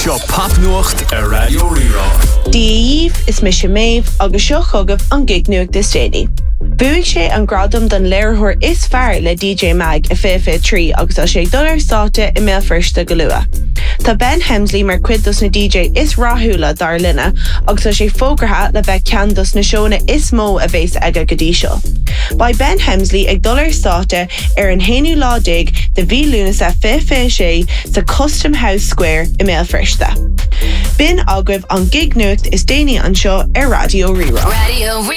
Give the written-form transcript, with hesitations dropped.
Seo Popnuacht a Radio Rirá. Díomh is mis sé méh agus seo chugah an gig nuach dis déine. Buigh sé an gradam don léirthóir is fearr le DJ Mag a fé trí agus a sé $1 státe I mé firsta go lua. Tá Ben Hemsley mar cuidas na DJ is ráthúla dar linne agus a sé fógartha le bheith ceandas na seóna is mó a bhés aige go dtí seo. Ba Ben Hemsley ag $1 státe an 1 ládig de bhí lúna sa fé sé sa Custom House Square I mé firsta. Bin agah an gig nuacht is déine an seo ar Radio Rirá. Radio Rirá.